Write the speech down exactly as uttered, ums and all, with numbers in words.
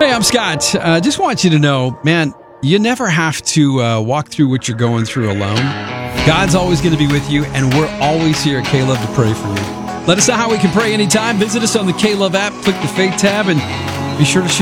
Hey, I'm Scott. Uh, just want you to know, man, you never have to uh, walk through what you're going through alone. God's always going to be with you, and we're always here at K-Love to pray for you. Let us know how we can pray anytime. Visit us on the K-Love app, click the Faith tab, and be sure to share